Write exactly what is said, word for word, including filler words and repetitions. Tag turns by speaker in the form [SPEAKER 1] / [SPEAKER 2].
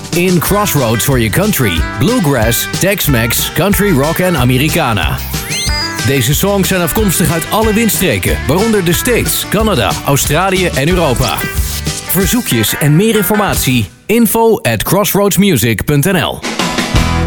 [SPEAKER 1] In Crossroads hoor je country, bluegrass, Tex-Mex, country rock en Americana. Deze songs zijn afkomstig uit alle windstreken, waaronder de States, Canada, Australië en Europa. Verzoekjes en meer informatie, info at crossroadsmusic punt n l.